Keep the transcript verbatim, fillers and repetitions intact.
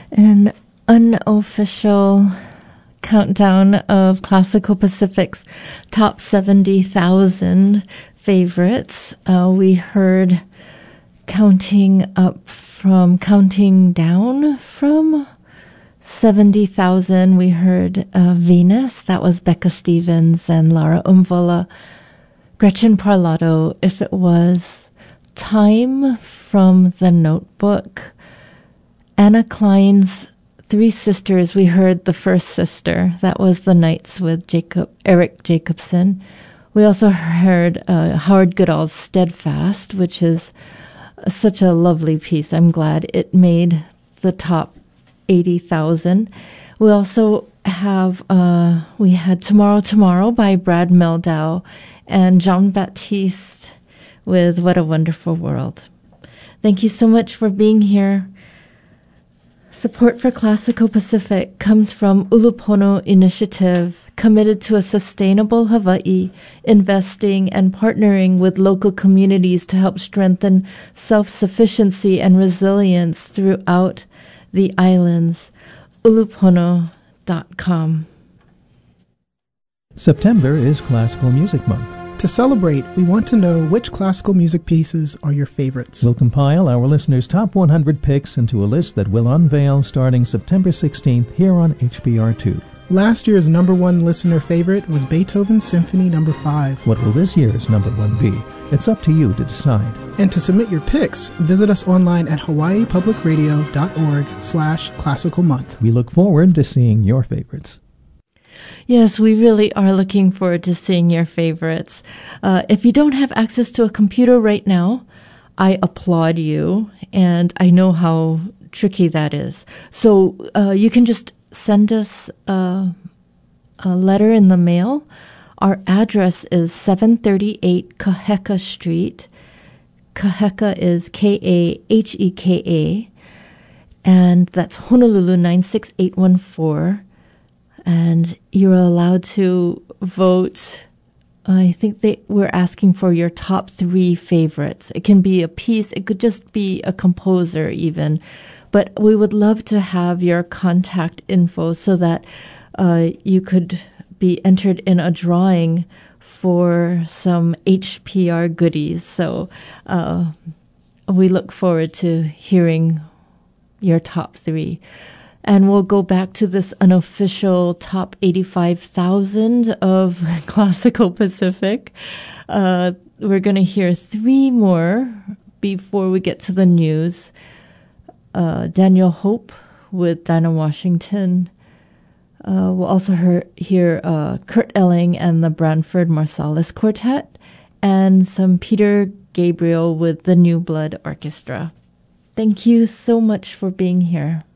An unofficial countdown of Classical Pacific's top seventy thousand favorites. Uh, we heard counting up from, counting down from seventy thousand. We heard uh, Venus, that was Becca Stevens and Lara Umvola. Gretchen Parlato, If It Was. Time from The Notebook. Anna Klein's Three Sisters, we heard The First Sister. That was The Nights with Jacob Eric Jacobson. We also heard uh, Howard Goodall's Steadfast, which is such a lovely piece. I'm glad it made the top eighty thousand. We also have, uh, we had Tomorrow Tomorrow by Brad Meldau and Jean-Baptiste with What a Wonderful World. Thank you so much for being here. Support for Classical Pacific comes from Ulupono Initiative, committed to a sustainable Hawaii, investing and partnering with local communities to help strengthen self-sufficiency and resilience throughout the islands. ulupono dot com. September is Classical Music Month. To celebrate, we want to know which classical music pieces are your favorites. We'll compile our listeners' top one hundred picks into a list that we'll unveil starting September sixteenth here on H B R two. Last year's number one listener favorite was Beethoven's Symphony Number five. What will this year's number one be? It's up to you to decide. And to submit your picks, visit us online at hawaii public radio dot org slash classical month. We look forward to seeing your favorites. Yes, we really are looking forward to seeing your favorites. Uh, if you don't have access to a computer right now, I applaud you, and I know how tricky that is. So uh, you can just send us a, a letter in the mail. Our address is seven thirty-eight Kaheka Street. Kaheka is K A H E K A, and that's Honolulu nine six eight one four. And you're allowed to vote. I think they we're asking for your top three favorites. It can be a piece. It could just be a composer even. But we would love to have your contact info so that uh, you could be entered in a drawing for some H P R goodies. So uh, we look forward to hearing your top three. And we'll go back to this unofficial top eighty-five thousand of Classical Pacific. Uh, we're going to hear three more before we get to the news. Uh, Daniel Hope with Dinah Washington. Uh, we'll also hear, hear uh, Kurt Elling and the Branford Marsalis Quartet, and some Peter Gabriel with the New Blood Orchestra. Thank you so much for being here.